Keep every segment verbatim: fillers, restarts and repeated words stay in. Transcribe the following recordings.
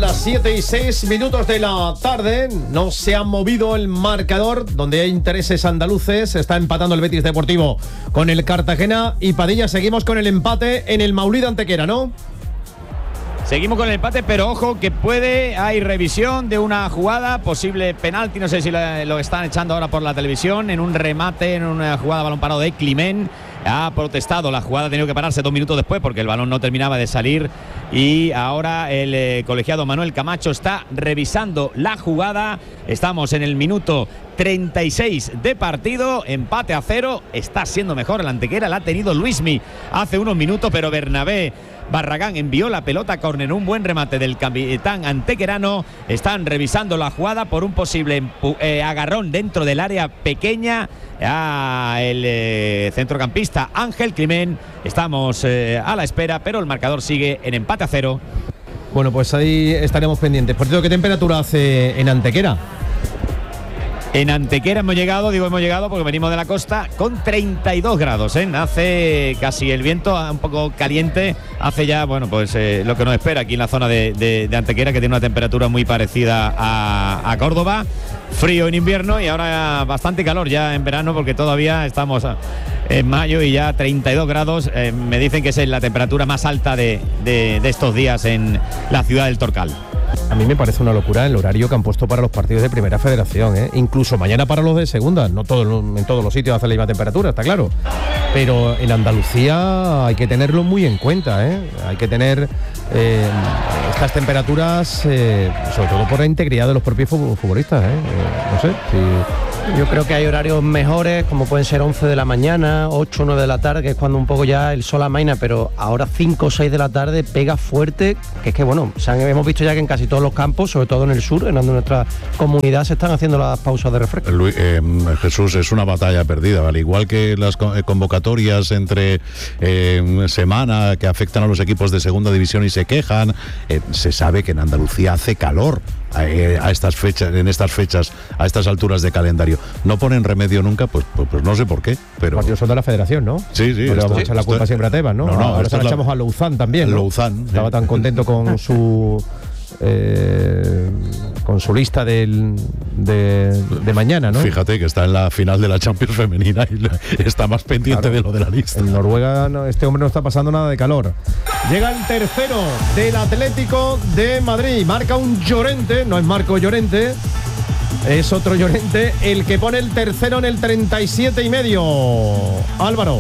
las siete y seis minutos de la tarde. No se ha movido el marcador, donde hay intereses andaluces. Está empatando el Betis Deportivo con el Cartagena. Y Padilla, seguimos con el empate en el Maulida Antequera, ¿no? Seguimos con el empate, pero ojo que puede, hay revisión de una jugada, posible penalti, no sé si lo, lo están echando ahora por la televisión, en un remate, en una jugada balón parado de Climent. Ha protestado, la jugada ha tenido que pararse dos minutos después porque el balón no terminaba de salir y ahora el eh, colegiado Manuel Camacho está revisando la jugada. Estamos en el minuto treinta y seis de partido, empate a cero, está siendo mejor el Antequera, la ha tenido Luismi hace unos minutos, pero Bernabé Barragán envió la pelota a córner, un buen remate del capitán antequerano. Están revisando la jugada por un posible eh, agarrón dentro del área pequeña a el eh, centrocampista Ángel Climent. Estamos eh, a la espera, pero el marcador sigue en empate a cero. Bueno, pues ahí estaremos pendientes. Por cierto, ¿qué temperatura hace en Antequera? En Antequera hemos llegado, digo hemos llegado porque venimos de la costa, con treinta y dos grados, ¿eh? Hace casi el viento un poco caliente, hace ya, bueno, pues eh, lo que nos espera aquí en la zona de, de, de Antequera, que tiene una temperatura muy parecida a, a Córdoba. Frío en invierno y ahora bastante calor ya en verano, porque todavía estamos en mayo y ya treinta y dos grados. Eh, me dicen que es la temperatura más alta de, de, de estos días en la ciudad del Torcal. A mí me parece una locura el horario que han puesto para los partidos de Primera Federación, ¿eh? Incluso mañana para los de Segunda. No todo, en todos los sitios hace la misma temperatura, está claro. Pero en Andalucía hay que tenerlo muy en cuenta, ¿eh? Hay que tener eh, estas temperaturas, eh, sobre todo por la integridad de los propios futbolistas, ¿eh? Eh, no sé si... Yo creo que hay horarios mejores, como pueden ser once de la mañana, ocho o nueve de la tarde, que es cuando un poco ya el sol amaina, pero ahora cinco o seis de la tarde pega fuerte, que es que bueno, se han, hemos visto ya que en casi todos los campos, sobre todo en el sur, en donde nuestra comunidad se están haciendo las pausas de refresco. Luis, eh, Jesús, es una batalla perdida, al igual que las convocatorias entre eh, semana que afectan a los equipos de segunda división y se quejan, eh, se sabe que en Andalucía hace calor. A, a estas fechas, en estas fechas, a estas alturas de calendario, no ponen remedio nunca, pues, pues, pues no sé por qué. Pero los partidos son de la Federación, ¿no? Sí, sí. No le vamos esto, a echar la culpa esto, siempre a Tebas, ¿no? No, no. Ahora se la echamos la, a Louzán también, ¿no? Louzán. Estaba sí. tan contento con su eh, con su lista del, de, de mañana, ¿no? Fíjate que está en la final de la Champions femenina y está más pendiente claro, de lo de la lista. En Noruega no, este hombre no está pasando nada de calor. Llega el tercero del Atlético de Madrid. Marca un Llorente, no es Marco Llorente, es otro Llorente, el que pone el tercero en el treinta y siete y medio. Álvaro.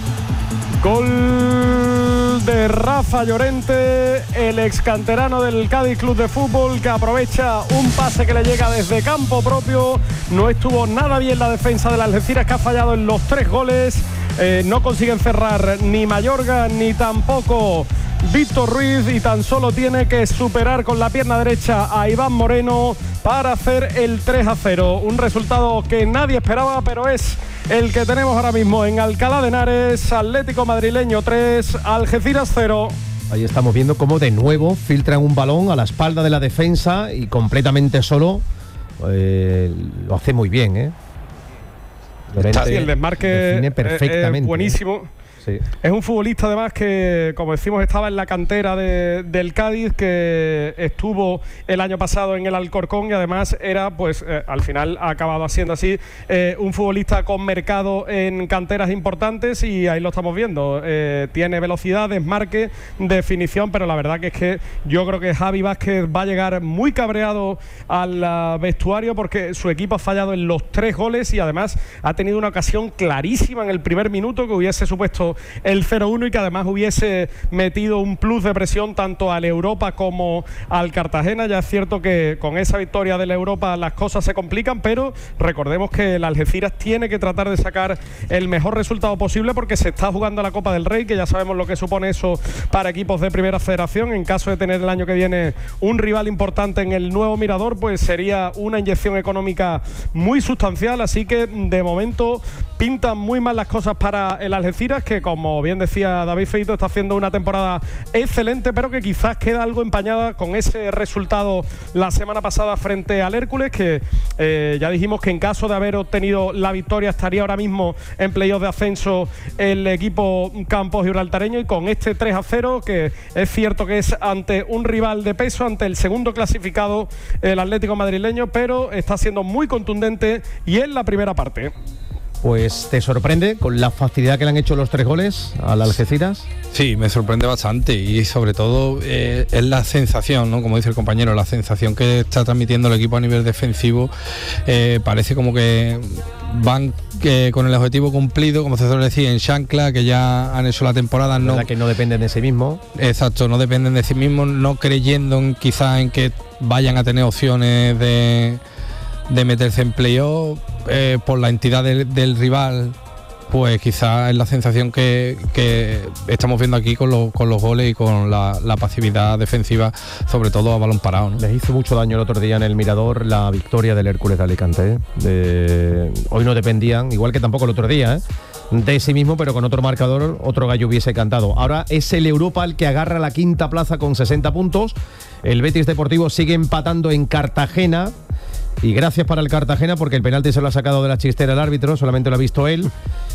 Gol de Rafa Llorente, el ex canterano del Cádiz Club de Fútbol, que aprovecha un pase que le llega desde campo propio. No estuvo nada bien la defensa del Algeciras, que ha fallado en los tres goles. Eh, no consiguen cerrar ni Mayorga ni tampoco Víctor Ruiz, y tan solo tiene que superar con la pierna derecha a Iván Moreno para hacer el tres a cero. Un resultado que nadie esperaba, pero es el que tenemos ahora mismo en Alcalá de Henares. Atlético madrileño tres, Algeciras cero. Ahí estamos viendo cómo de nuevo filtran un balón a la espalda de la defensa y completamente solo. Eh, lo hace muy bien, ¿eh? Llorente, sí, el desmarque define perfectamente, es buenísimo. Sí. Es un futbolista además que, como decimos, estaba en la cantera de, del Cádiz, que estuvo el año pasado en el Alcorcón y además era, pues eh, al final ha acabado siendo así, eh, un futbolista con mercado en canteras importantes, y ahí lo estamos viendo. Eh, tiene velocidad, desmarque, definición, pero la verdad que es que yo creo que Javi Vázquez va a llegar muy cabreado al uh, vestuario, porque su equipo ha fallado en los tres goles y además ha tenido una ocasión clarísima en el primer minuto que hubiese supuesto el cero uno y que además hubiese metido un plus de presión tanto al Europa como al Cartagena. Ya es cierto que con esa victoria del Europa las cosas se complican, pero recordemos que el Algeciras tiene que tratar de sacar el mejor resultado posible, porque se está jugando la Copa del Rey, que ya sabemos lo que supone eso para equipos de Primera Federación. En caso de tener el año que viene un rival importante en el nuevo Mirador, pues sería una inyección económica muy sustancial, así que de momento pintan muy mal las cosas para el Algeciras, que que, como bien decía David Feito, está haciendo una temporada excelente, pero que quizás queda algo empañada con ese resultado la semana pasada frente al Hércules, que eh, ya dijimos que en caso de haber obtenido la victoria estaría ahora mismo en playoff de ascenso el equipo Campos gibraltareño, y con este tres a cero, que es cierto que es ante un rival de peso, ante el segundo clasificado, el Atlético madrileño, pero está siendo muy contundente y en la primera parte. Pues te sorprende con la facilidad que le han hecho los tres goles al Algeciras. Sí, me sorprende bastante, y sobre todo eh, es la sensación, ¿no? Como dice el compañero, la sensación que está transmitiendo el equipo a nivel defensivo. Eh, parece como que van eh, con el objetivo cumplido, como se suele decir, en chancla, que ya han hecho la temporada. No, no, que no dependen de sí mismos. Exacto, no dependen de sí mismos, no creyendo en, quizás en que vayan a tener opciones de, de meterse en playoff. Eh, por la entidad del, del rival, pues quizás es la sensación que, que estamos viendo aquí con, lo, con los goles y con la, la pasividad defensiva, sobre todo a balón parado, ¿no? Les hizo mucho daño el otro día en el Mirador la victoria del Hércules de Alicante, ¿eh? de, hoy no dependían, igual que tampoco el otro día, ¿eh? de sí mismo, pero con otro marcador otro gallo hubiese cantado. Ahora es el Europa el que agarra la quinta plaza con sesenta puntos. El Betis Deportivo sigue empatando en Cartagena. Y gracias para el Cartagena, porque el penalti se lo ha sacado de la chistera el árbitro, solamente lo ha visto él.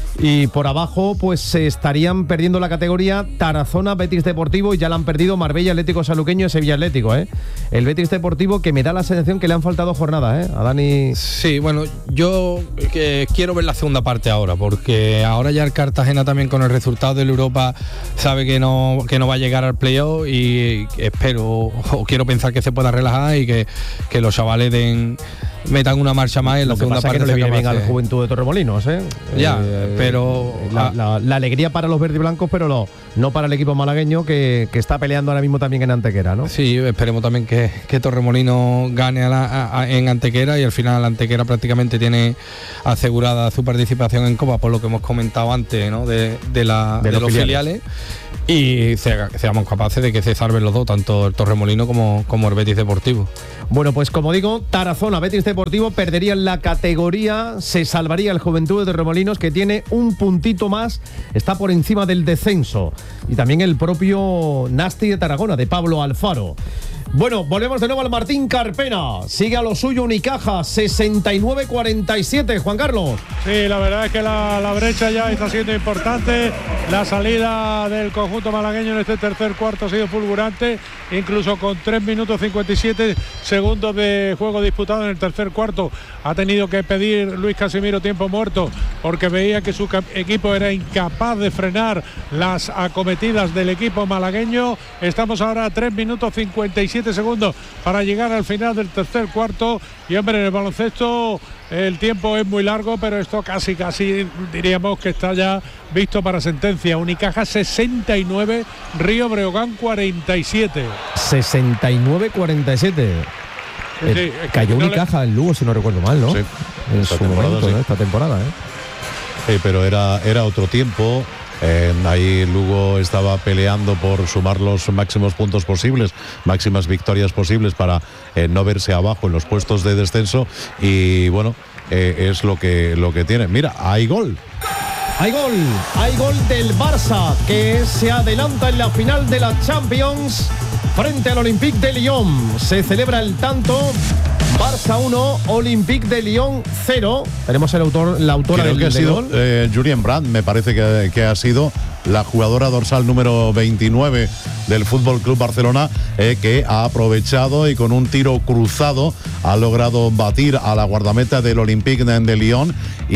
Y por abajo pues se estarían perdiendo la categoría Tarazona, Betis Deportivo, y ya la han perdido Marbella, Atlético Saluqueño y Sevilla Atlético, ¿eh? El Betis Deportivo, que me da la sensación que le han faltado jornadas, ¿eh? A Dani. Sí, bueno, yo que quiero ver la segunda parte ahora, porque ahora ya el Cartagena también, con el resultado del Europa, sabe que no, que no va a llegar al playoff, y espero o quiero pensar que se pueda relajar y que, que los chavales den metan una marcha más en la segunda parte. Que no le viene bien a la Juventud de Torremolinos, ¿eh? Ya, eh, pero la, la, la alegría para los verdes y blancos, pero no, no para el equipo malagueño, que, que está peleando ahora mismo también en Antequera, ¿no? Sí, esperemos también que, que Torremolinos gane a la, a, a, en Antequera, y al final Antequera prácticamente tiene asegurada su participación en Copa, por lo que hemos comentado antes, ¿no? de, de, la, de, de los, los filiales, filiales y se, seamos capaces de que se salven los dos, tanto el Torremolinos como, como el Betis Deportivo. Bueno, pues como digo, Tarazona, Betis Deportivo perderían la categoría, se salvaría el Juventud de Torremolinos, que tiene un puntito más, está por encima del descenso, y también el propio Nasti de Tarragona, de Pablo Alfaro. Bueno, volvemos de nuevo al Martín Carpena. Sigue a lo suyo Unicaja, sesenta y nueve cuarenta y siete, Juan Carlos. Sí, la verdad es que la, la brecha ya está siendo importante. La salida del conjunto malagueño en este tercer cuarto ha sido fulgurante, incluso con tres minutos cincuenta y siete segundos de juego disputado en el tercer cuarto. Ha tenido que pedir Luis Casimiro tiempo muerto, porque veía que su equipo era incapaz de frenar las acometidas del equipo malagueño. Estamos ahora a tres minutos cincuenta y siete segundos para llegar al final del tercer cuarto, y hombre, en el baloncesto el tiempo es muy largo, pero esto casi casi diríamos que está ya visto para sentencia. Unicaja sesenta y nueve, Río Breogán cuarenta y siete. sesenta y nueve cuarenta y siete. Sí, eh, es cayó no Unicaja le... en Lugo, si no recuerdo mal, ¿no? Sí, en esta su temporada, momento, sí. ¿no? Esta temporada, ¿eh? Sí, pero era, era otro tiempo. Eh, ahí Lugo estaba peleando por sumar los máximos puntos posibles, máximas victorias posibles, para eh, no verse abajo en los puestos de descenso, y bueno, eh, es lo que, lo que tiene. Mira, hay gol. Hay gol, hay gol del Barça, que se adelanta en la final de la Champions frente al Olympique de Lyon. Se celebra el tanto. Barça uno, Olympique de Lyon cero. Tenemos el autor, la autora Creo del, que ha del sido gol. eh, Julien Brandt, me parece que, que ha sido la jugadora dorsal número veintinueve del Fútbol Club Barcelona, eh, que ha aprovechado y con un tiro cruzado ha logrado batir a la guardameta del Olympique de Lyon,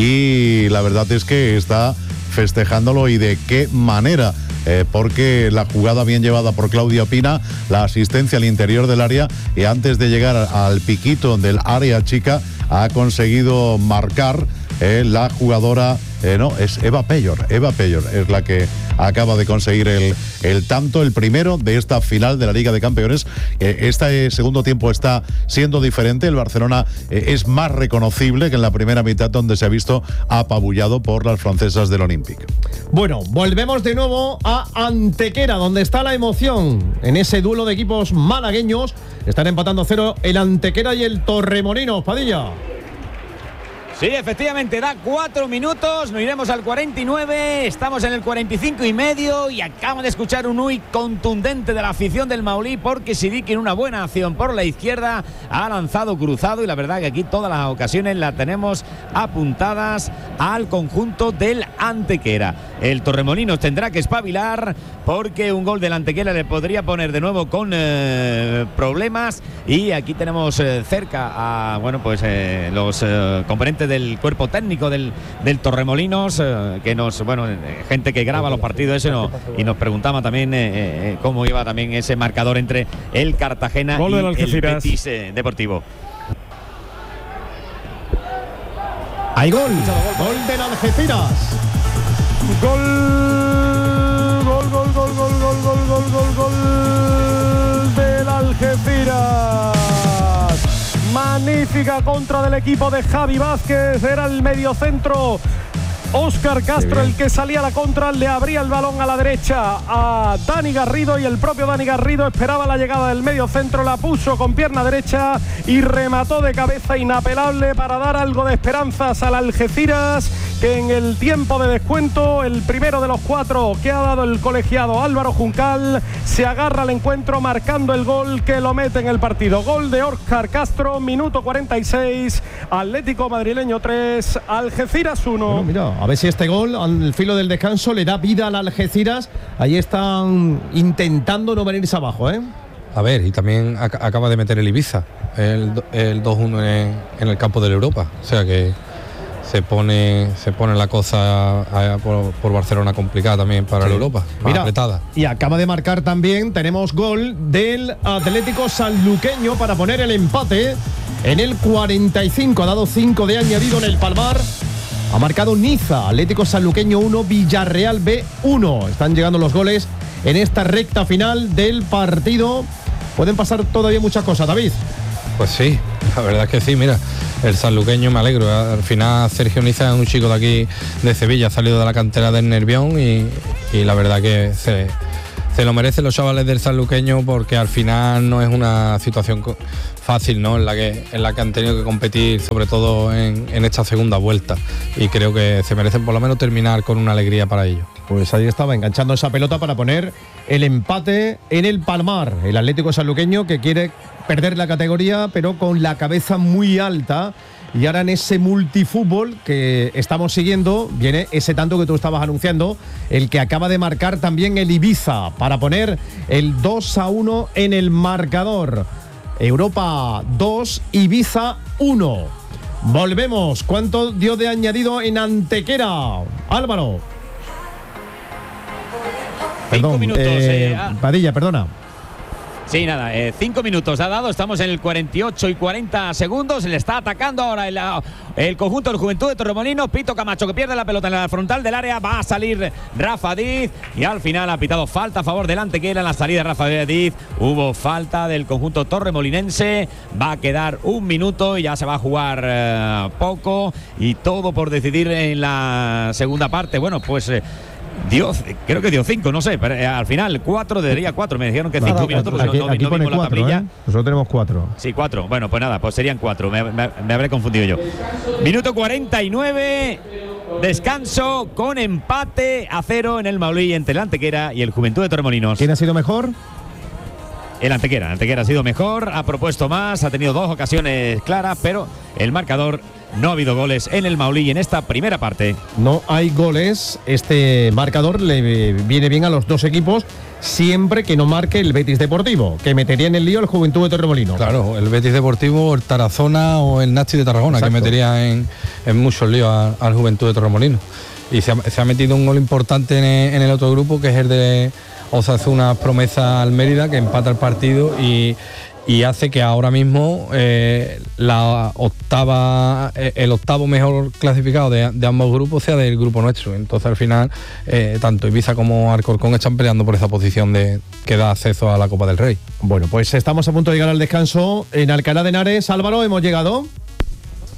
y la verdad es que está festejándolo, y de qué manera. Eh, porque la jugada bien llevada por Claudia Pina, la asistencia al interior del área, y antes de llegar al piquito del área chica ha conseguido marcar eh, la jugadora, eh, no, es Eva Peyor, Eva Peyor es la que acaba de conseguir el, el tanto, el primero de esta final de la Liga de Campeones. Eh, este segundo tiempo está siendo diferente, el Barcelona eh, es más reconocible que en la primera mitad, donde se ha visto apabullado por las francesas del Olympique. Bueno, volvemos de nuevo a Antequera, donde está la emoción en ese duelo de equipos malagueños. Están empatando cero el Antequera y el Torremolinos, Padilla. Sí, efectivamente, da cuatro minutos, nos iremos al cuarenta y nueve, estamos en el cuarenta y cinco y medio y acabo de escuchar un uy contundente de la afición del Maulí porque Siddiqui en una buena acción por la izquierda ha lanzado cruzado y la verdad que aquí todas las ocasiones las tenemos apuntadas al conjunto del Antequera. El Torremolinos tendrá que espabilar porque un gol del Antequera le podría poner de nuevo con eh, problemas y aquí tenemos eh, cerca a bueno pues eh, los eh, componentes del cuerpo técnico del, del Torremolinos, eh, que nos, bueno, eh, gente que graba los partidos ese no, y nos preguntaba también eh, eh, cómo iba también ese marcador entre el Cartagena gol y el Betis eh, Deportivo. Hay gol, gol del Algeciras. Gol, gol, gol, gol, gol, gol, gol, gol, gol, gol del Algeciras. Magnífica contra del equipo de Javi Vázquez, era el mediocentro Óscar Castro el que salía a la contra, le abría el balón a la derecha a Dani Garrido y el propio Dani Garrido esperaba la llegada del mediocentro, la puso con pierna derecha y remató de cabeza inapelable para dar algo de esperanzas al Algeciras, que en el tiempo de descuento, el primero de los cuatro que ha dado el colegiado Álvaro Juncal, se agarra al encuentro marcando el gol que lo mete en el partido. Gol de Óscar Castro, minuto cuarenta y seis, Atlético Madrileño tres, Algeciras uno. Bueno, mira, a ver si este gol al filo del descanso le da vida al Algeciras. Ahí están intentando no venirse abajo, ¿eh? A ver, y también ac acaba de meter el Ibiza, el, el dos uno en, en el campo de la Europa. O sea que se pone se pone la cosa a, a, por, por Barcelona complicada también para sí. la Europa, más Mira, apretada. Y acaba de marcar también, tenemos gol del Atlético Sanluqueño para poner el empate en el cuarenta y cinco. Ha dado cinco de añadido en el Palmar. Ha marcado Niza, Atlético Sanluqueño uno, Villarreal B uno. Están llegando los goles en esta recta final del partido. Pueden pasar todavía muchas cosas, David. Pues sí, la verdad es que sí, mira, el sanluqueño me alegro. Al final Sergio Niza es un chico de aquí de Sevilla, ha salido de la cantera del Nervión y, y la verdad que se, se lo merecen los chavales del sanluqueño porque al final no es una situación fácil, ¿no? En la que, en la que han tenido que competir, sobre todo en, en esta segunda vuelta. Y creo que se merecen por lo menos terminar con una alegría para ellos. Pues ahí estaba, enganchando esa pelota para poner el empate en el Palmar. El Atlético Sanluqueño que quiere perder la categoría, pero con la cabeza muy alta. Y ahora en ese multifútbol que estamos siguiendo, viene ese tanto que tú estabas anunciando, el que acaba de marcar también el Ibiza, para poner el dos a uno en el marcador. Europa dos, Ibiza uno. Volvemos. ¿Cuánto dio de añadido en Antequera, Álvaro? Cinco minutos. Eh, eh, ah. Padilla, perdona. Sí, nada, eh, cinco minutos ha dado, estamos en el cuarenta y ocho y cuarenta segundos, le está atacando ahora el, el conjunto del Juventud de Torremolinos, Pito Camacho que pierde la pelota en la frontal del área, va a salir Rafa Diz y al final ha pitado falta a favor del Antequera en la salida de Rafa Diz, hubo falta del conjunto torremolinense, va a quedar un minuto y ya se va a jugar eh, poco y todo por decidir en la segunda parte, bueno pues... Eh, Dio, creo que dio cinco, no sé, pero eh, al final cuatro, debería cuatro, me dijeron que cinco nada, minutos, aquí, no, no, aquí no pone vimos cuatro, la parrilla. ¿eh? Nosotros tenemos cuatro. Sí, cuatro, bueno, pues nada, pues serían cuatro, me, me, me habré confundido yo. Minuto cuarenta y nueve, descanso con empate a cero en el Maulí entre el Antequera y el Juventud de Torremolinos. ¿Quién ha sido mejor? El Antequera, el Antequera ha sido mejor, ha propuesto más, ha tenido dos ocasiones claras, pero el marcador... No ha habido goles en el Maulí en esta primera parte. No hay goles. Este marcador le viene bien a los dos equipos siempre que no marque el Betis Deportivo, que metería en el lío el Juventud de Torremolinos. Claro, el Betis Deportivo, el Tarazona o el Nasti de Tarragona. Exacto. Que metería en, en muchos líos a, al Juventud de Torremolinos. Y se ha, se ha metido un gol importante en el, en el otro grupo, que es el de Osasuna Promesa al Mérida, que empata el partido y... y hace que ahora mismo eh, la octava eh, el octavo mejor clasificado de, de ambos grupos sea del grupo nuestro. Entonces al final eh, tanto Ibiza como Alcorcón están peleando por esa posición de que da acceso a la Copa del Rey. Bueno, pues estamos a punto de llegar al descanso en Alcalá de Henares. Álvaro, hemos llegado.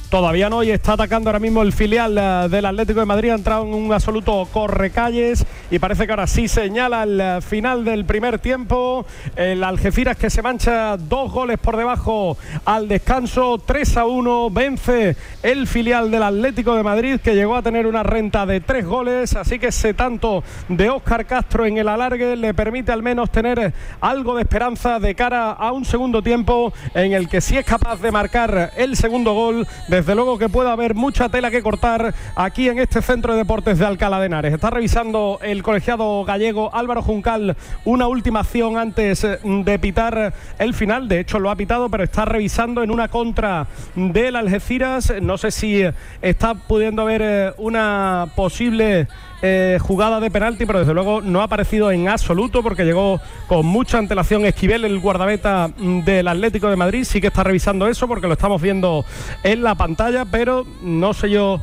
todavía no, y está atacando ahora mismo el filial uh, del Atlético de Madrid. Ha entrado en un absoluto correcalles y parece que ahora sí señala el uh, final del primer tiempo. El Algeciras, que se mancha dos goles por debajo al descanso, tres a uno, vence el filial del Atlético de Madrid, que llegó a tener una renta de tres goles, así que ese tanto de Óscar Castro en el alargue le permite al menos tener algo de esperanza de cara a un segundo tiempo en el que, si es capaz de marcar el segundo gol, desde luego que puede haber mucha tela que cortar aquí en este Centro de Deportes de Alcalá de Henares. Está revisando el colegiado gallego Álvaro Juncal una última acción antes de pitar el final. De hecho lo ha pitado, pero está revisando en una contra del Algeciras. No sé si está pudiendo haber una posible Eh, jugada de penalti, pero desde luego no ha aparecido en absoluto, porque llegó con mucha antelación Esquivel, el guardameta del Atlético de Madrid. Sí que está revisando eso, porque lo estamos viendo en la pantalla, pero no sé yo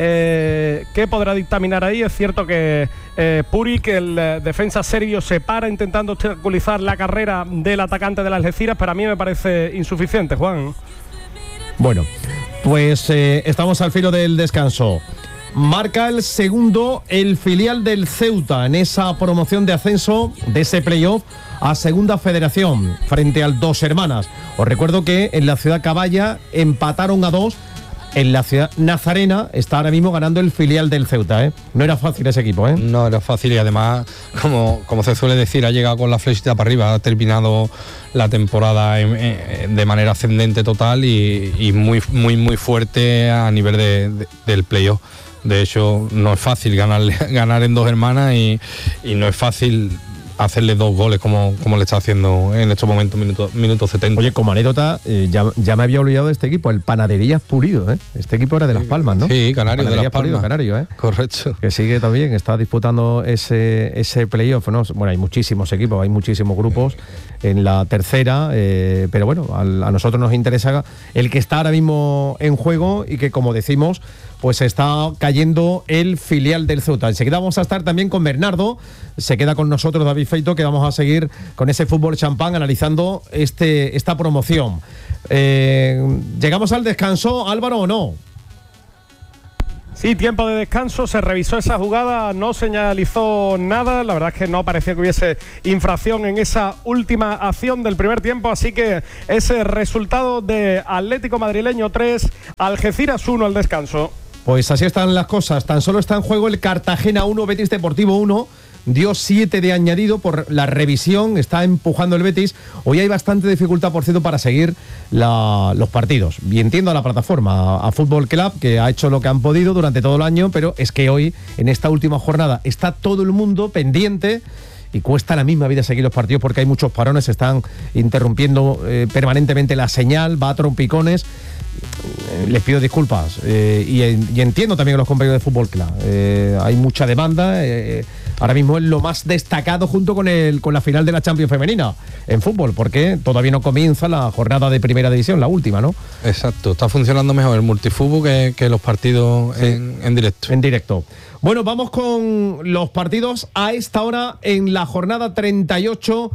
eh, qué podrá dictaminar ahí. Es cierto que eh, Puric, el eh, defensa serbio, se para intentando obstaculizar la carrera del atacante de las Algeciras, pero a mí me parece insuficiente, Juan. Bueno, pues eh, estamos al filo del descanso. Marca el segundo el filial del Ceuta en esa promoción de ascenso de ese playoff a Segunda Federación frente al Dos Hermanas. Os recuerdo que en la ciudad Caballa empataron a dos. En la ciudad Nazarena está ahora mismo ganando el filial del Ceuta, ¿eh? No era fácil ese equipo, ¿eh? No era fácil, y además, como, como se suele decir, ha llegado con la flechita para arriba, ha terminado la temporada en, en, de manera ascendente total y, y muy, muy, muy fuerte a nivel de, de, del playoff. De hecho, no es fácil ganar, ganar en Dos Hermanas y, y no es fácil hacerle dos goles como, como le está haciendo en estos momentos, minuto, minuto setenta. Oye, como anécdota, eh, ya, ya me había olvidado de este equipo, el Panaderías Pulido, ¿eh? Este equipo era de Las Palmas, ¿no? Sí, Canario, de Las Palmas. Pulido, Canario, ¿eh? Correcto. Que sigue también, está disputando ese, ese playoff, ¿no? Bueno, hay muchísimos equipos, hay muchísimos grupos en la tercera, eh, pero bueno, a, a nosotros nos interesa el que está ahora mismo en juego y que, como decimos, pues está cayendo el filial del Ceuta. Enseguida vamos a estar también con Bernardo, se queda con nosotros David Feito, que vamos a seguir con ese fútbol champán analizando este, esta promoción. Eh, ¿Llegamos al descanso, Álvaro, o no? Sí, tiempo de descanso, se revisó esa jugada, no señalizó nada, la verdad es que no parecía que hubiese infracción en esa última acción del primer tiempo, así que ese resultado de Atlético Madrileño tres, Algeciras uno al descanso. Pues así están las cosas, tan solo está en juego el Cartagena uno, Betis Deportivo uno, dio siete de añadido por la revisión, está empujando el Betis. Hoy hay bastante dificultad, por cierto, para seguir la, los partidos. Y entiendo a la plataforma, a, a Fútbol Club, que ha hecho lo que han podido durante todo el año, pero es que hoy, en esta última jornada, está todo el mundo pendiente y cuesta la misma vida seguir los partidos porque hay muchos parones, se están interrumpiendo eh, permanentemente la señal, va a trompicones. Les pido disculpas eh, y, y entiendo también a los compañeros de Fútbol Club. Eh, hay mucha demanda. Eh, ahora mismo es lo más destacado junto con el con la final de la Champions femenina en fútbol, porque todavía no comienza la jornada de primera división, la última, ¿no? Exacto, está funcionando mejor el multifútbol que, que los partidos sí. en, en directo. En directo. Bueno, vamos con los partidos a esta hora en la jornada treinta y ocho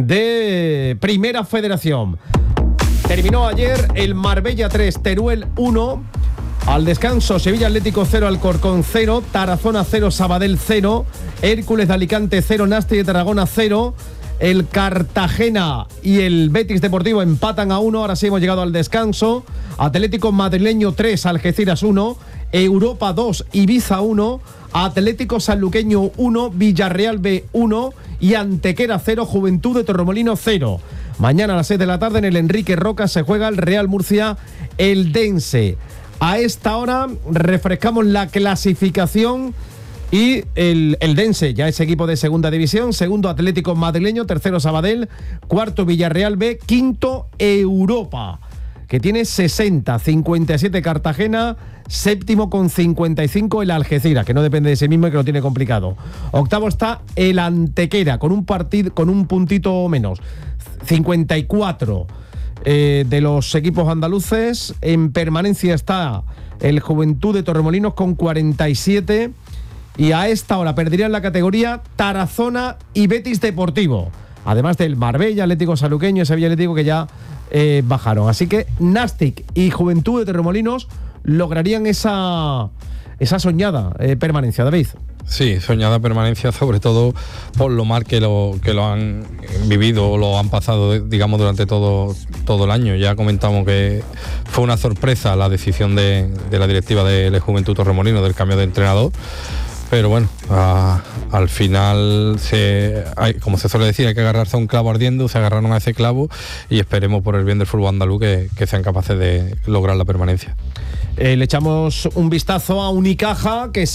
de Primera Federación. Terminó ayer el Marbella tres, Teruel uno. Al descanso, Sevilla Atlético cero, Alcorcón cero, Tarazona cero, Sabadell cero, Hércules de Alicante cero, Nasti de Tarragona cero. El Cartagena y el Betis Deportivo empatan a uno. Ahora sí hemos llegado al descanso. Atlético Madrileño tres, Algeciras uno, Europa dos, Ibiza uno, Atlético Sanluqueño uno, Villarreal B uno y Antequera cero, Juventud de Torremolinos cero. Mañana a las seis de la tarde en el Enrique Roca se juega el Real Murcia Eldense. A esta hora refrescamos la clasificación y el Eldense ya es equipo de segunda división, segundo Atlético Madrileño, tercero Sabadell, cuarto Villarreal B, quinto Europa, que tiene sesenta, cincuenta y siete Cartagena, séptimo con cincuenta y cinco el Algeciras, que no depende de sí mismo y que lo tiene complicado. Octavo está el Antequera, con un partido, con un puntito menos, cincuenta y cuatro eh, de los equipos andaluces. En permanencia está el Juventud de Torremolinos con cuarenta y siete, y a esta hora perderían la categoría Tarazona y Betis Deportivo, además del Marbella, Atlético Sanluqueño y Sevilla Atlético, que ya eh, bajaron. Así que Nastic y Juventud de Torremolinos lograrían esa, esa soñada eh, permanencia, David. Sí, soñada permanencia, sobre todo por lo mal que lo que lo han vivido o lo han pasado, digamos, durante todo, todo el año. Ya comentamos que fue una sorpresa la decisión de, de la directiva del Juventud Torremolino del cambio de entrenador. Pero bueno, a, al final, se, hay, como se suele decir, hay que agarrarse a un clavo ardiendo, se agarraron a ese clavo y esperemos por el bien del fútbol andaluz que, que sean capaces de lograr la permanencia. Eh, le echamos un vistazo a Unicaja, que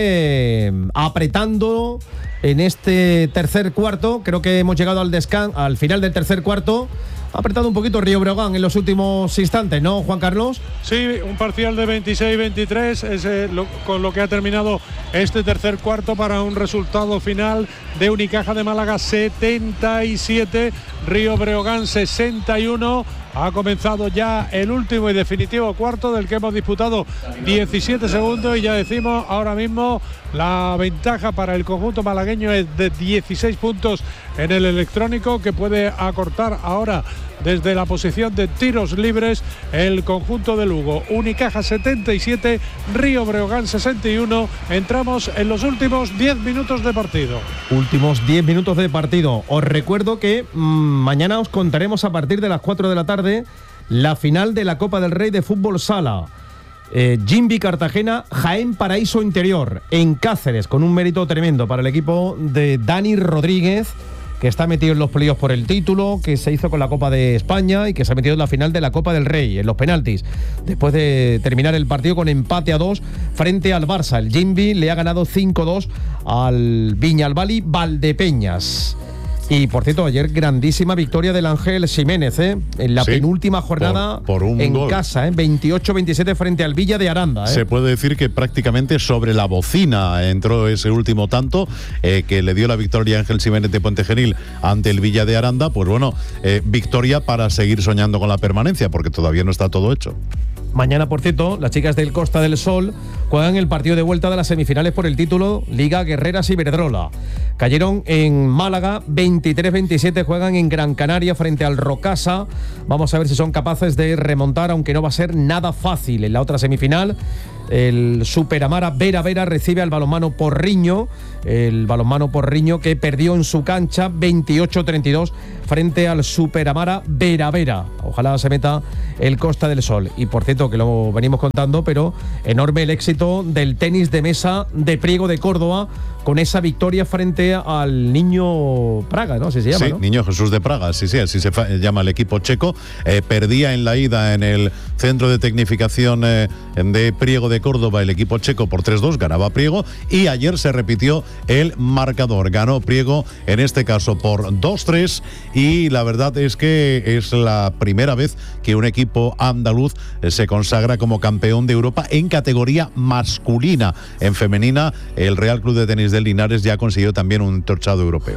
sigue apretando en este tercer cuarto. Creo que hemos llegado al descanso, al final del tercer cuarto. Ha apretado un poquito Río Breogán en los últimos instantes, ¿no, Juan Carlos? Sí, un parcial de veintiséis veintitrés es eh, lo, con lo que ha terminado este tercer cuarto, para un resultado final de Unicaja de Málaga setenta y siete, Río Breogán sesenta y uno. Ha comenzado ya el último y definitivo cuarto, del que hemos disputado diecisiete segundos, y ya decimos ahora mismo la ventaja para el conjunto malagueño es de dieciséis puntos en el electrónico, que puede acortar ahora desde la posición de tiros libres el conjunto de Lugo. Unicaja setenta y siete, Río Breogán sesenta y uno. Entramos en los últimos diez minutos de partido. Últimos diez minutos de partido. Os recuerdo que mmm, mañana os contaremos a partir de las cuatro de la tarde la final de la Copa del Rey de Fútbol Sala. Eh, Jimbi Cartagena, Jaén Paraíso Interior, en Cáceres, con un mérito tremendo para el equipo de Dani Rodríguez, que está metido en los playoffs por el título, que se hizo con la Copa de España y que se ha metido en la final de la Copa del Rey, en los penaltis, después de terminar el partido con empate a dos frente al Barça. El Jimbi le ha ganado cinco dos al Viñalbali Valdepeñas. Y, por cierto, ayer grandísima victoria del Ángel Ximénez, ¿eh? En la sí, penúltima jornada por, por un en gol. casa, ¿eh? veintiocho veintisiete frente al Villa de Aranda, ¿eh? Se puede decir que prácticamente sobre la bocina entró ese último tanto, eh, que le dio la victoria a Ángel Ximénez de Puente Genil ante el Villa de Aranda. Pues bueno, eh, victoria para seguir soñando con la permanencia, porque todavía no está todo hecho. Mañana, por cierto, las chicas del Costa del Sol juegan el partido de vuelta de las semifinales por el título Liga Guerreras Iberdrola. Cayeron en Málaga veintitrés veintisiete, juegan en Gran Canaria frente al Rocasa. Vamos a ver si son capaces de remontar, aunque no va a ser nada fácil. En la otra semifinal, el Superamara Vera Vera recibe al balonmano Porriño, el balonmano Porriño que perdió en su cancha veintiocho treinta y dos frente al Superamara Vera Vera. Ojalá se meta el Costa del Sol. Y, por cierto, que lo venimos contando, pero enorme el éxito del tenis de mesa de Priego de Córdoba, con esa victoria frente al Niño Praga, ¿no? Así se llama, sí, ¿no? Niño Jesús de Praga, sí, sí, así se llama el equipo checo. Eh, perdía en la ida en el Centro de Tecnificación eh, de Priego de Córdoba el equipo checo por tres dos, ganaba Priego, y ayer se repitió el marcador. Ganó Priego, en este caso por dos tres, y la verdad es que es la primera vez que un equipo andaluz eh, se consagra como campeón de Europa en categoría masculina. En femenina, el Real Club de Tenis de Linares ya consiguió también un torchado europeo.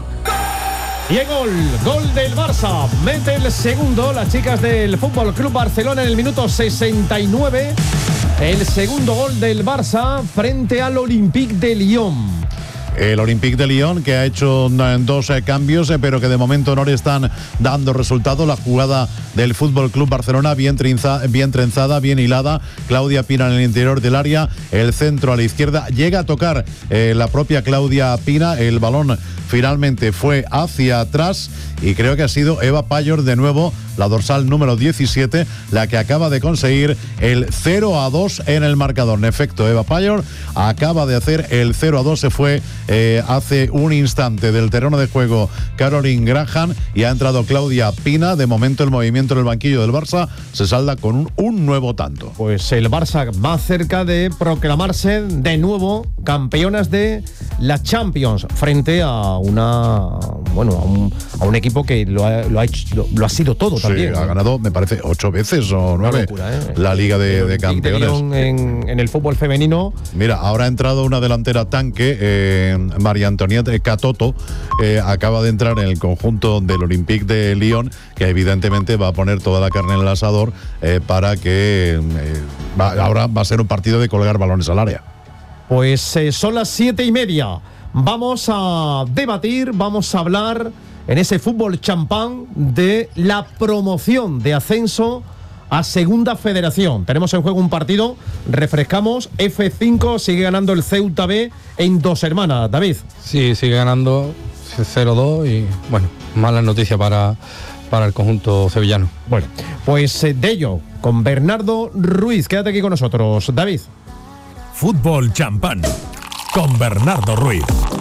Y el gol, gol del Barça, mete el segundo las chicas del Fútbol Club Barcelona en el minuto sesenta y nueve, el segundo gol del Barça frente al Olympique de Lyon. El Olympique de Lyon, que ha hecho dos eh, cambios, eh, pero que de momento no le están dando resultado. La jugada del Fútbol Club Barcelona, bien, trinza, bien trenzada, bien hilada. Claudia Pina en el interior del área, el centro a la izquierda. Llega a tocar eh, la propia Claudia Pina. El balón finalmente fue hacia atrás y creo que ha sido Eva Payor de nuevo, la dorsal número diecisiete, la que acaba de conseguir el cero a dos en el marcador. En efecto, Eva Payor acaba de hacer el cero a dos. Se fue eh, hace un instante del terreno de juego Caroline Graham y ha entrado Claudia Pina. De momento el movimiento en el banquillo del Barça se salda con un, un nuevo tanto. Pues el Barça más cerca de proclamarse de nuevo campeonas de la Champions frente a una bueno a un, a un equipo que lo ha, lo ha hecho lo, lo ha sido todo. Sí, también, ha ¿no? ganado, me parece, ocho veces o nueve locura, ¿eh? la Liga de, de Campeones. En, en el fútbol femenino. Mira, ahora ha entrado una delantera tanque, eh, María Antonieta Catoto, eh, acaba de entrar en el conjunto del Olympique de Lyon, que evidentemente va a poner toda la carne en el asador eh, para que eh, va, ahora va a ser un partido de colgar balones al área. Pues eh, son las siete y media. Vamos a debatir, vamos a hablar en ese fútbol champán de la promoción de ascenso a Segunda Federación. Tenemos en juego un partido, refrescamos, F cinco, sigue ganando el Ceuta B en Dos Hermanas, David. Sí, sigue ganando cero dos y, bueno, mala noticia para, para el conjunto sevillano. Bueno, pues eh, de ello, con Bernardo Ruiz, quédate aquí con nosotros, David. Fútbol Champán, con Bernardo Ruiz.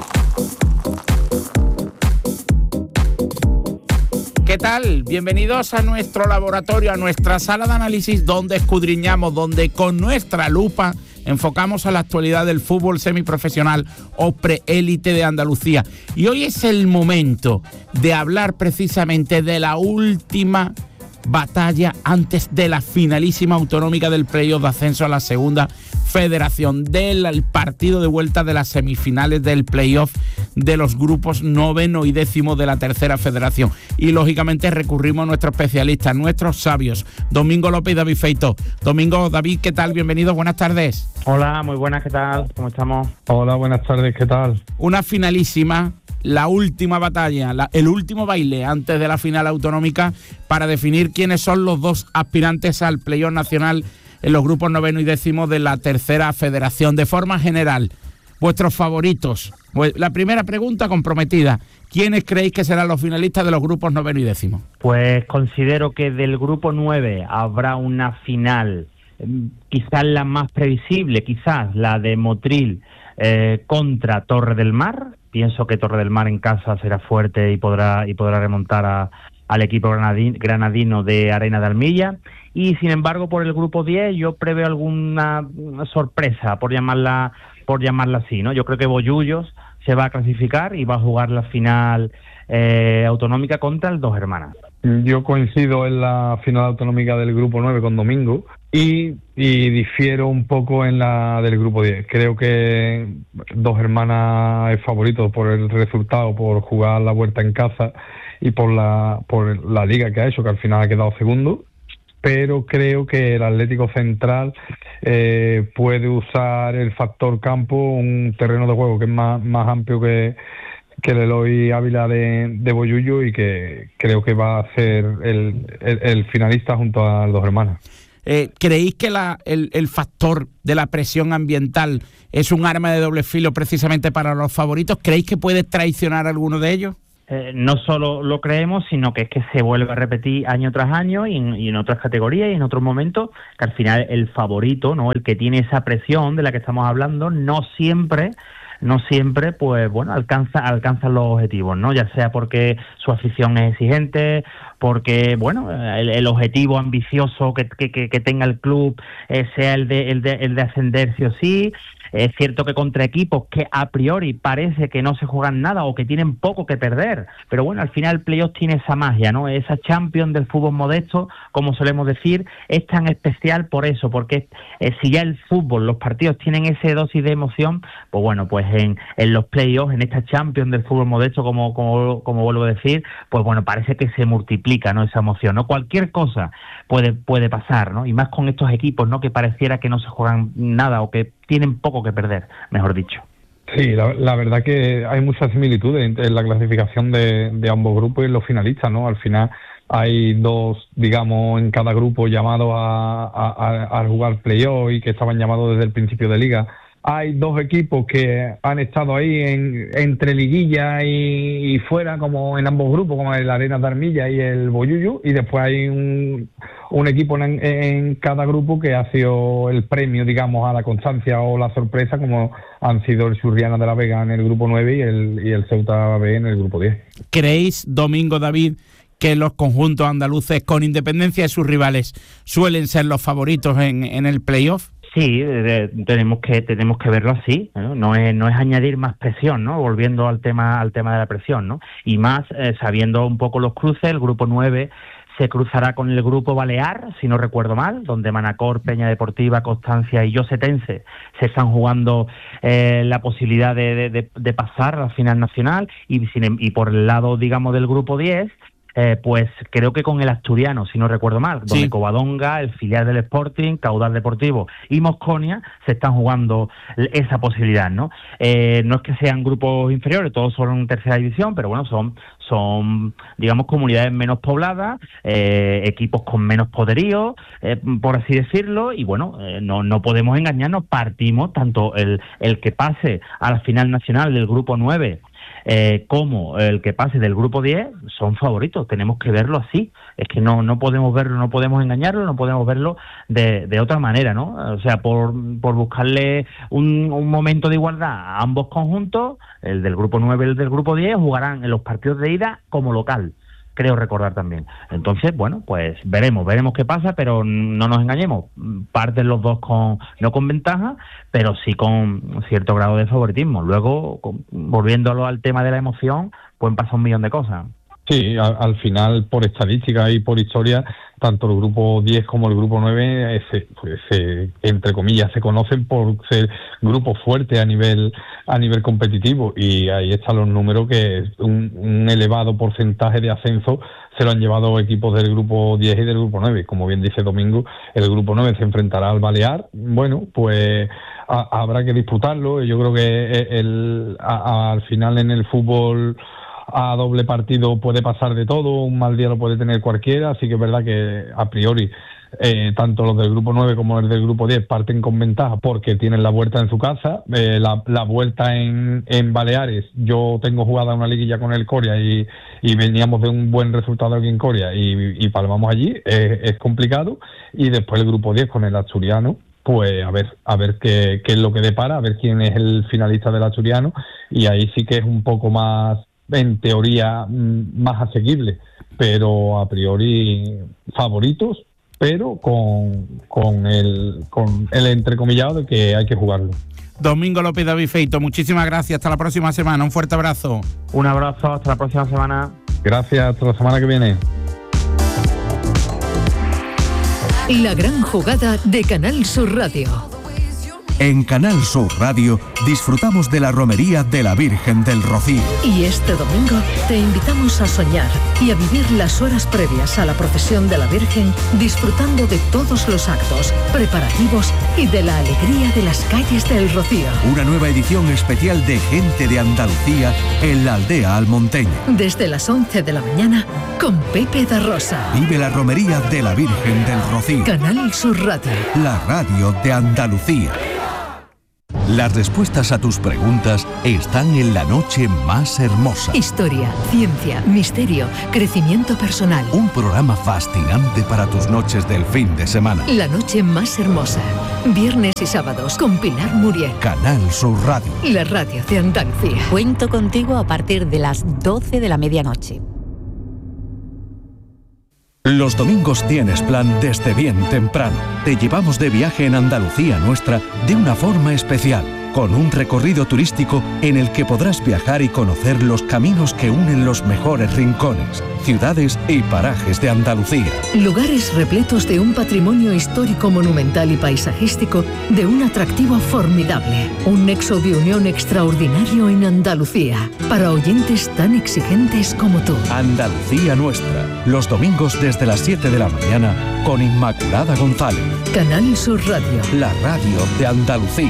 ¿Qué tal? Bienvenidos a nuestro laboratorio, a nuestra sala de análisis donde escudriñamos, donde con nuestra lupa enfocamos a la actualidad del fútbol semiprofesional o preélite de Andalucía. Y hoy es el momento de hablar precisamente de la última batalla antes de la finalísima autonómica del playoff de ascenso a la Segunda Federación, del partido de vuelta de las semifinales del playoff de los grupos noveno y décimo de la Tercera Federación. Y lógicamente recurrimos a nuestros especialistas, nuestros sabios, Domingo López y David Feito. Domingo, David, ¿qué tal? Bienvenidos, buenas tardes. Hola, muy buenas, ¿qué tal? ¿Cómo estamos? Hola, buenas tardes, ¿qué tal? Una finalísima, la última batalla, la, el último baile antes de la final autonómica para definir quiénes son los dos aspirantes al playoff nacional en los grupos noveno y décimo de la Tercera Federación. De forma general, vuestros favoritos. La primera pregunta comprometida: ¿quiénes creéis que serán los finalistas de los grupos noveno y décimo? Pues considero que del grupo nueve habrá una final, quizás la más previsible, quizás la de Motril eh, contra Torre del Mar. Pienso que Torre del Mar en casa será fuerte y podrá y podrá remontar a, al equipo granadino, granadino de Arena de Armilla. Y sin embargo, por el grupo diez yo preveo alguna sorpresa, por llamarla por llamarla así, ¿no? Yo creo que Bollullos se va a clasificar y va a jugar la final eh, autonómica contra el Dos Hermanas. Yo coincido en la final autonómica del grupo nueve con Domingo y, y difiero un poco en la del grupo diez. Creo que Dos Hermanas es favorito por el resultado, por jugar la vuelta en casa y por la por la liga que ha hecho, que al final ha quedado segundo. Pero creo que el Atlético Central eh, puede usar el factor campo, un terreno de juego que es más, más amplio que, que el Eloy Ávila de, de Bollullo, y que creo que va a ser el, el, el finalista junto a Dos Hermanas. Eh, ¿Creéis que la, el, el factor de la presión ambiental es un arma de doble filo precisamente para los favoritos? ¿Creéis que puede traicionar a alguno de ellos? Eh, no solo lo creemos, sino que es que se vuelve a repetir año tras año y en, y en otras categorías y en otros momentos, que al final el favorito, ¿no?, el que tiene esa presión de la que estamos hablando, no siempre no siempre, pues bueno, alcanza alcanzan los objetivos, ¿no? Ya sea porque su afición es exigente, porque, bueno, el, el objetivo ambicioso que, que, que tenga el club eh, sea el de, el, de, el de ascender sí o sí. Es cierto que contra equipos que a priori parece que no se juegan nada o que tienen poco que perder, pero bueno, al final el playoff tiene esa magia, ¿no? Esa Champions del fútbol modesto, como solemos decir, es tan especial por eso, porque eh, si ya el fútbol, los partidos tienen ese dosis de emoción, pues bueno, pues en, en los playoffs, en esta Champions del fútbol modesto, como, como, como vuelvo a decir, pues bueno, parece que se multiplica, ¿no?, esa emoción, ¿no? Cualquier cosa puede, puede pasar, ¿no? Y más con estos equipos, ¿no?, que pareciera que no se juegan nada o que tienen poco que perder, mejor dicho. Sí, la, la verdad que hay muchas similitudes en, en la clasificación de, de ambos grupos y en los finalistas, ¿no? Al final hay dos, digamos, en cada grupo llamados a, a, a jugar playoff y que estaban llamados desde el principio de liga. Hay dos equipos que han estado ahí en, entre liguilla y, y fuera, como en ambos grupos, como el Arena de Armilla y el Bollullo, y después hay un, un equipo en, en cada grupo que ha sido el premio, digamos, a la constancia o la sorpresa, como han sido el Churriana de la Vega en el grupo nueve y el, y el Ceuta B en el grupo diez. ¿Creéis, Domingo, David, que los conjuntos andaluces, con independencia de sus rivales, suelen ser los favoritos en, en el playoff? Sí, de, tenemos que tenemos que verlo así, ¿no? No es no es añadir más presión, ¿no? Volviendo al tema al tema de la presión, ¿no? Y más eh, sabiendo un poco los cruces, el grupo nueve se cruzará con el grupo Balear, si no recuerdo mal, donde Manacor, Peña Deportiva, Constancia y Yosetense se están jugando eh, la posibilidad de, de, de pasar a la final nacional, y, sin, y por el lado, digamos, del grupo diez, eh, pues creo que con el Asturiano, si no recuerdo mal, Sí. donde Covadonga, el filial del Sporting, Caudal Deportivo y Mosconia se están jugando esa posibilidad, ¿no? Eh, no es que sean grupos inferiores, todos son en tercera división, pero bueno, son, son digamos, comunidades menos pobladas, eh, equipos con menos poderío, eh, por así decirlo, y bueno, eh, no, no podemos engañarnos, partimos tanto el, el que pase a la final nacional del grupo nueve eh, como el que pase del grupo diez, son favoritos, tenemos que verlo así, es que no, no podemos verlo, no podemos engañarlo, no podemos verlo de, de otra manera, ¿no? O sea, por, por buscarle un, un momento de igualdad a ambos conjuntos, el del grupo nueve y el del grupo diez jugarán en los partidos de ida como local, creo recordar también. Entonces, bueno, pues veremos, veremos qué pasa, pero no nos engañemos, parten los dos con no con ventaja, pero sí con cierto grado de favoritismo. Luego, con, volviéndolo al tema de la emoción, pueden pasar un millón de cosas. Sí, al, al final, por estadística y por historia, tanto el grupo diez como el grupo nueve, se, pues, se, entre comillas, se conocen por ser grupos fuertes a nivel a nivel competitivo, y ahí están los números, que un, un elevado porcentaje de ascenso se lo han llevado equipos del grupo diez y del grupo nueve. Como bien dice Domingo, el grupo nueve se enfrentará al Balear. Bueno, pues a, habrá que disputarlo. Yo creo que el, a, a, al final en el fútbol a doble partido puede pasar de todo, un mal día lo puede tener cualquiera, así que es verdad que a priori eh, tanto los del grupo nueve como los del grupo diez parten con ventaja porque tienen la vuelta en su casa, eh, la, la vuelta en, en Baleares. Yo tengo jugada una liguilla con el Coria y, y veníamos de un buen resultado aquí en Coria y, y palmamos allí, eh, es complicado, y después el grupo diez con el Asturiano, pues a ver a ver qué, qué es lo que depara, a ver quién es el finalista del Asturiano, y ahí sí que es un poco más, en teoría, más asequible, pero a priori favoritos, pero con, con el con el entrecomillado de que hay que jugarlo. Domingo López David Feito, muchísimas gracias, hasta la próxima semana, un fuerte abrazo. Un abrazo, hasta la próxima semana. Gracias, hasta la semana que viene. La gran jugada de Canal Sur Radio. En Canal Sur Radio disfrutamos de la romería de la Virgen del Rocío. Y este domingo te invitamos a soñar y a vivir las horas previas a la procesión de la Virgen, disfrutando de todos los actos, preparativos y de la alegría de las calles del Rocío. Una nueva edición especial de Gente de Andalucía en la aldea almonteña. Desde las once de la mañana con Pepe da Rosa. Vive la romería de la Virgen del Rocío. Canal Sur Radio. La radio de Andalucía. Las respuestas a tus preguntas están en La Noche Más Hermosa. Historia, ciencia, misterio, crecimiento personal. Un programa fascinante para tus noches del fin de semana. La Noche Más Hermosa. Viernes y sábados con Pilar Muriel. Canal Sur Radio. La radio de Andalucía. Cuento contigo a partir de las doce de la medianoche. Los domingos tienes plan desde bien temprano. Te llevamos de viaje en Andalucía nuestra de una forma especial, con un recorrido turístico en el que podrás viajar y conocer los caminos que unen los mejores rincones, ciudades y parajes de Andalucía. Lugares repletos de un patrimonio histórico, monumental y paisajístico de un atractivo formidable. Un nexo de unión extraordinario en Andalucía, para oyentes tan exigentes como tú. Andalucía nuestra, los domingos desde las siete de la mañana con Inmaculada González. Canal Sur Radio. La radio de Andalucía.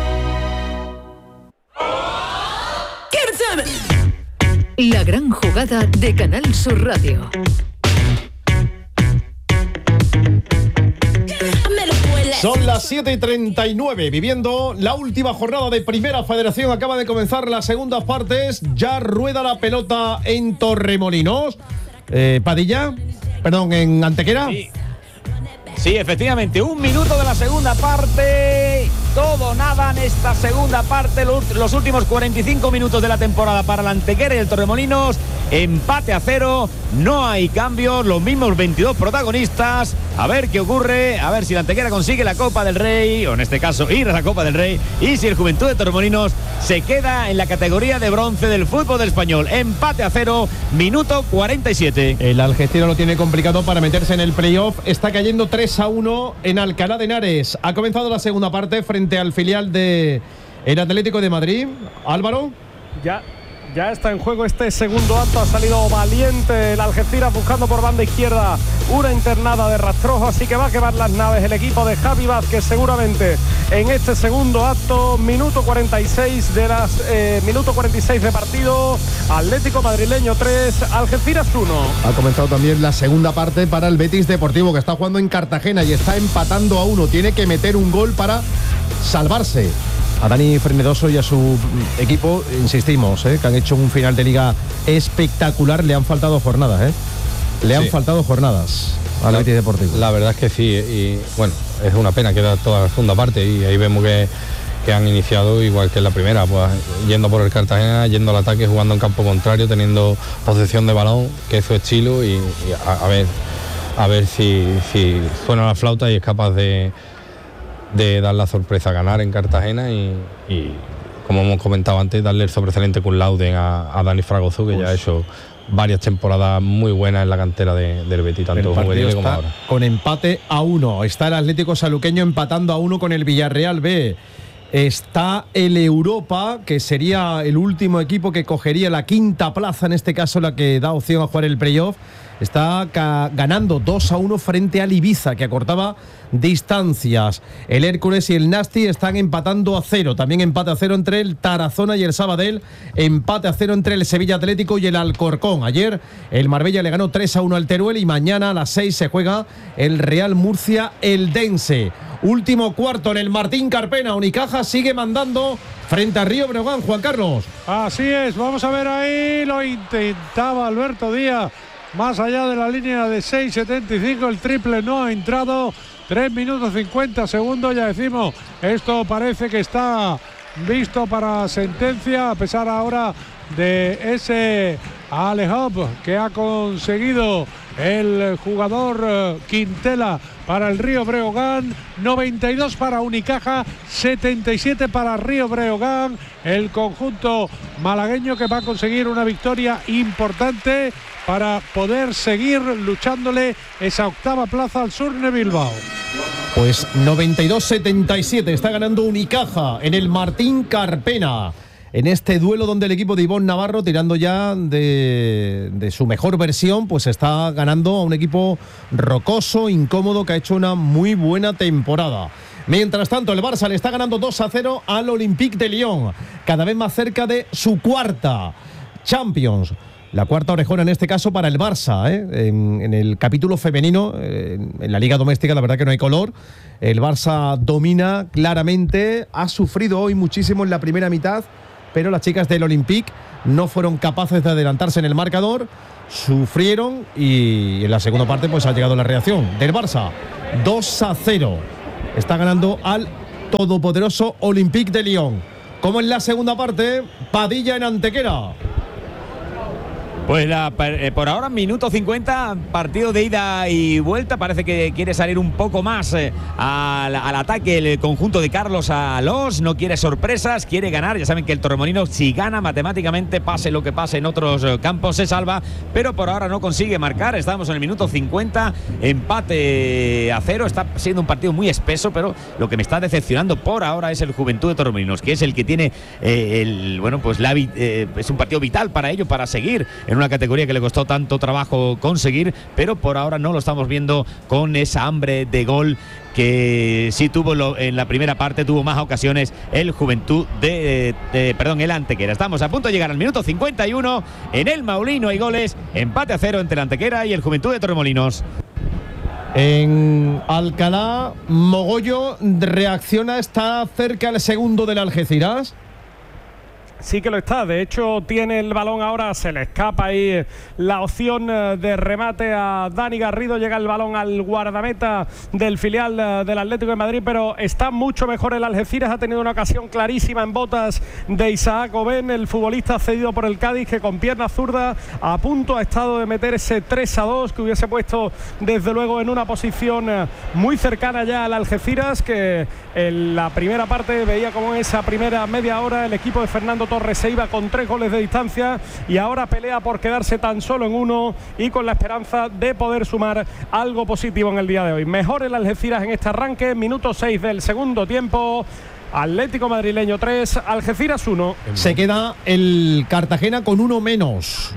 La gran jugada de Canal Sur Radio. Son las siete y treinta y nueve, viviendo la última jornada de Primera Federación. Acaba de comenzar las segundas partes. Ya rueda la pelota en Torremolinos. Eh, Padilla, perdón, en Antequera. Sí. Sí, efectivamente, un minuto de la segunda parte, todo nada en esta segunda parte, los últimos cuarenta y cinco minutos de la temporada para la Antequera y el Torremolinos, empate a cero, no hay cambios, los mismos veintidós protagonistas, a ver qué ocurre, a ver si la Antequera consigue la Copa del Rey, o en este caso ir a la Copa del Rey, y si el Juventud de Torremolinos se queda en la categoría de bronce del fútbol del español. Empate a cero, minuto cuarenta y siete. El Algeciras lo tiene complicado para meterse en el playoff, está cayendo tres a uno en Alcalá de Henares. Ha comenzado la segunda parte frente al filial de el Atlético de Madrid. Álvaro. Ya Ya está en juego este segundo acto. Ha salido valiente el Algeciras buscando por banda izquierda una internada de Rastrojo, así que va a quemar las naves el equipo de Javi Vázquez seguramente en este segundo acto. Minuto cuarenta y seis de las eh, minuto cuarenta y seis de partido. Atlético Madrileño tres, Algeciras uno. Ha comenzado también la segunda parte para el Betis Deportivo, que está jugando en Cartagena y está empatando a uno. Tiene que meter un gol para salvarse. A Dani Frenedoso y a su equipo, insistimos, ¿eh? que han hecho un final de liga espectacular. Le han faltado jornadas, ¿eh? Le han sí. faltado jornadas al Betis Deportivo. La verdad es que sí, y bueno, es una pena que da toda la segunda parte y ahí vemos que, que han iniciado igual que en la primera, pues yendo por el Cartagena, yendo al ataque, jugando en campo contrario, teniendo posesión de balón, que es su estilo, y, y a, a ver, a ver si, si suena la flauta y es capaz de de dar la sorpresa, ganar en Cartagena y, y como hemos comentado antes, darle el sobresaliente cum laude a, a Dani Fragoso, que pues, ya ha hecho varias temporadas muy buenas en la cantera de, del Betis, tanto juvenil como ahora. Con empate a uno, está el Atlético Saluqueño empatando a uno con el Villarreal B. Está el Europa, que sería el último equipo que cogería la quinta plaza, en este caso la que da opción a jugar el playoff. Está ganando dos a uno frente al Ibiza, que acortaba distancias. El Hércules y el Nasti están empatando a cero. También empate a cero entre el Tarazona y el Sabadell. Empate a cero entre el Sevilla Atlético y el Alcorcón. Ayer el Marbella le ganó tres a uno al Teruel y mañana a las seis se juega el Real Murcia Eldense. Último cuarto en el Martín Carpena. Unicaja sigue mandando frente a Río Breogán, Juan Carlos. Así es, vamos a ver ahí, lo intentaba Alberto Díaz. Más allá de la línea de seis setenta y cinco, el triple no ha entrado. tres minutos cincuenta segundos, ya decimos, esto parece que está visto para sentencia, a pesar ahora de ese alley-oop que ha conseguido el jugador Quintela para el Río Breogán. Noventa y dos para Unicaja, setenta y siete para Río Breogán. El conjunto malagueño que va a conseguir una victoria importante para poder seguir luchándole esa octava plaza al Surne Bilbao. Pues noventa y dos setenta y siete está ganando Unicaja en el Martín Carpena, en este duelo donde el equipo de Ivón Navarro, tirando ya de, de su mejor versión, pues está ganando a un equipo rocoso, incómodo, que ha hecho una muy buena temporada. Mientras tanto, el Barça le está ganando dos a cero al Olympique de Lyon, cada vez más cerca de su cuarta Champions. La cuarta orejona en este caso para el Barça, ¿eh? en, en el capítulo femenino, eh, en la liga doméstica la verdad que no hay color. El Barça domina claramente, ha sufrido hoy muchísimo en la primera mitad, pero las chicas del Olympique no fueron capaces de adelantarse en el marcador, sufrieron y en la segunda parte pues ha llegado la reacción del Barça. dos a cero. Está ganando al todopoderoso Olympique de Lyon. Como en la segunda parte, Padilla en Antequera. Pues la, eh, por ahora, minuto cincuenta, partido de ida y vuelta. Parece que quiere salir un poco más eh, al, al ataque el conjunto de Carlos Alós. No quiere sorpresas, quiere ganar. Ya saben que el Torremolino, si gana matemáticamente, pase lo que pase en otros eh, campos, se salva. Pero por ahora no consigue marcar. Estamos en el minuto cincuenta, empate a cero. Está siendo un partido muy espeso, pero lo que me está decepcionando por ahora es el Juventud de Torremolinos, que es el que tiene eh, el bueno, pues la, eh, es un partido vital para ello, para seguir en una categoría que le costó tanto trabajo conseguir, pero por ahora no lo estamos viendo con esa hambre de gol que sí tuvo lo, en la primera parte, tuvo más ocasiones el Juventud de, de perdón, el Antequera. Estamos a punto de llegar al minuto cincuenta y uno, en el Maulino hay goles, empate a cero entre el Antequera y el Juventud de Torremolinos. En Alcalá, Mogollo reacciona, está cerca el segundo del Algeciras. Sí que lo está, de hecho tiene el balón ahora, se le escapa ahí la opción de remate a Dani Garrido, llega el balón al guardameta del filial del Atlético de Madrid, pero está mucho mejor el Algeciras, ha tenido una ocasión clarísima en botas de Isaac Oben, el futbolista cedido por el Cádiz, que con pierna zurda a punto ha estado de meter ese tres a dos, que hubiese puesto desde luego en una posición muy cercana ya al Algeciras, que en la primera parte veía como en esa primera media hora el equipo de Fernando Torres se iba con tres goles de distancia y ahora pelea por quedarse tan solo en uno y con la esperanza de poder sumar algo positivo en el día de hoy. Mejor el Algeciras en este arranque, minuto seis del segundo tiempo. Atlético madrileño tres, Algeciras uno. Se queda el Cartagena con uno menos.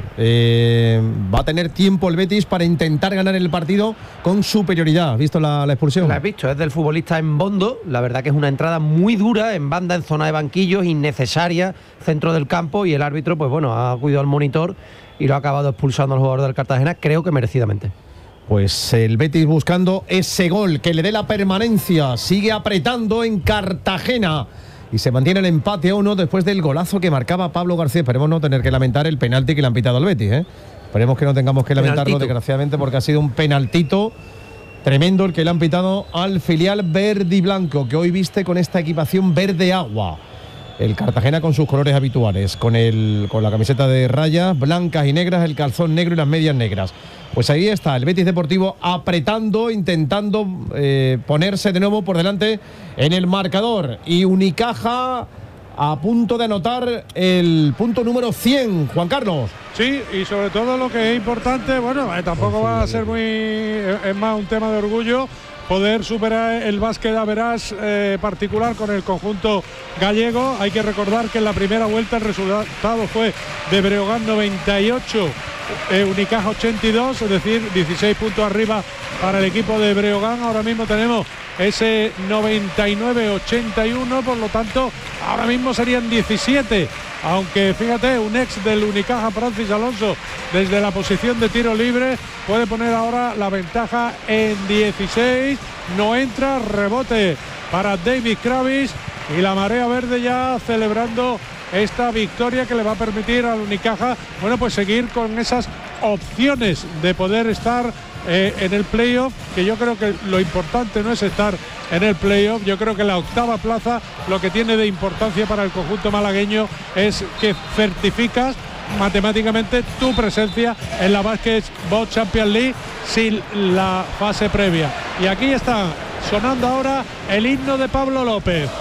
Eh, va a tener tiempo el Betis para intentar ganar el partido con superioridad. ¿Has visto la, la expulsión? La he visto, es del futbolista en Bondo. La verdad que es una entrada muy dura, en banda, en zona de banquillos, innecesaria, centro del campo, y el árbitro, pues bueno, ha cuidado al monitor y lo ha acabado expulsando al jugador del Cartagena, creo que merecidamente. Pues el Betis buscando ese gol que le dé la permanencia, sigue apretando en Cartagena y se mantiene el empate a uno después del golazo que marcaba Pablo García. Esperemos no tener que lamentar el penalti que le han pitado al Betis, ¿eh? Esperemos que no tengamos que lamentarlo, penaltito, desgraciadamente, porque ha sido un penaltito tremendo el que le han pitado al filial verde y blanco, que hoy viste con esta equipación verde agua. El Cartagena con sus colores habituales, con, el, con la camiseta de rayas blancas y negras, el calzón negro y las medias negras. Pues ahí está el Betis Deportivo apretando, intentando eh, ponerse de nuevo por delante en el marcador. Y Unicaja a punto de anotar el punto número cien, Juan Carlos. Sí, y sobre todo lo que es importante, bueno, eh, tampoco va a ser muy, es más un tema de orgullo, poder superar el básquet average eh, particular con el conjunto gallego. Hay que recordar que en la primera vuelta el resultado fue de Breogán noventa y ocho, eh, Unicaja ochenta y dos, es decir, dieciséis puntos arriba para el equipo de Breogán. Ahora mismo tenemos ese noventa y nueve ochenta y uno, por lo tanto, ahora mismo serían diecisiete. Aunque fíjate, un ex del Unicaja, Francis Alonso, desde la posición de tiro libre, puede poner ahora la ventaja en dieciséis. No entra, rebote para David Kravis y la marea verde ya celebrando esta victoria que le va a permitir al Unicaja, bueno, pues seguir con esas opciones de poder estar eh, en el playoff, que yo creo que lo importante no es estar en el playoff. Yo creo que la octava plaza lo que tiene de importancia para el conjunto malagueño es que certificas matemáticamente tu presencia en la Basketball Champions League sin la fase previa. Y aquí está sonando ahora el himno de Pablo López.